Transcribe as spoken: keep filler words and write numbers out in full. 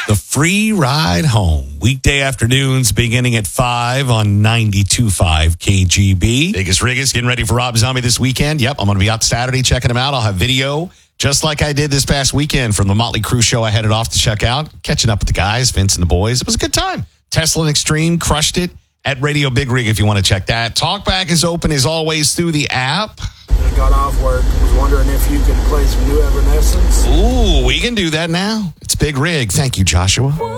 The free ride home. Weekday afternoons beginning at five on ninety-two point five K G B. Biggest Riggers getting ready for Rob Zombie this weekend. Yep, I'm going to be out Saturday checking him out. I'll have video just like I did this past weekend from the Motley Crue show I headed off to check out. Catching up with the guys, Vince and the boys. It was a good time. Tesla and Extreme crushed it at Radio Big Rig if you want to check that. Talkback is open as always through the app. I got off work. Was wondering if you could play some new Evanescence. Ooh, we can do that now. It's Big Rig. Thank you, Joshua.